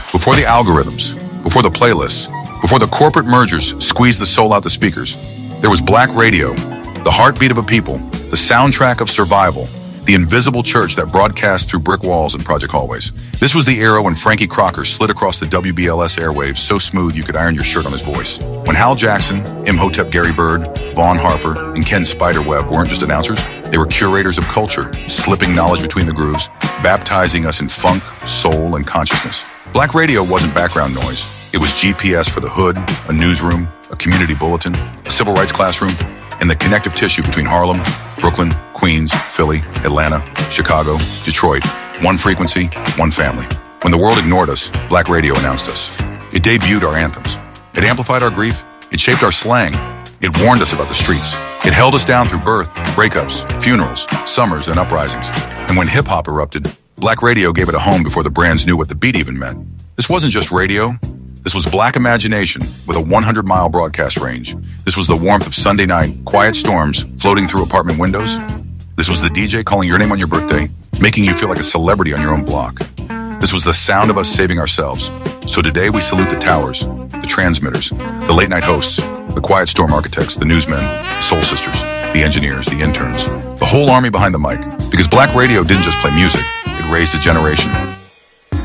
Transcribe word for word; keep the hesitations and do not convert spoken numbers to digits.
Before the algorithms, before the playlists, before the corporate mergers squeezed the soul out the speakers, there was Black Radio, the heartbeat of a people, the soundtrack of survival, the invisible church that broadcast through brick walls and project hallways. This was the era when Frankie Crocker slid across the W B L S airwaves so smooth you could iron your shirt on his voice. When Hal Jackson, Imhotep Gary Bird, Vaughn Harper, and Ken Spiderweb weren't just announcers, they were curators of culture, slipping knowledge between the grooves, baptizing us in funk, soul, and consciousness. Black Radio wasn't background noise. It was G P S for the hood, a newsroom, a community bulletin, a civil rights classroom, and the connective tissue between Harlem, Brooklyn, Queens, Philly, Atlanta, Chicago, Detroit. One frequency, one family. When the world ignored us, Black Radio announced us. It debuted our anthems. It amplified our grief. It shaped our slang. It warned us about the streets. It held us down through birth, breakups, funerals, summers, and uprisings. And when hip-hop erupted, Black Radio gave it a home before the brands knew what the beat even meant. This wasn't just radio. This was Black imagination with a one hundred mile broadcast range. This was the warmth of Sunday night, quiet storms floating through apartment windows. This was the D J calling your name on your birthday, making you feel like a celebrity on your own block. This was the sound of us saving ourselves. So today we salute the towers, the transmitters, the late night hosts, the quiet storm architects, the newsmen, the soul sisters, the engineers, the interns, the whole army behind the mic. Because Black Radio didn't just play music, it raised a generation.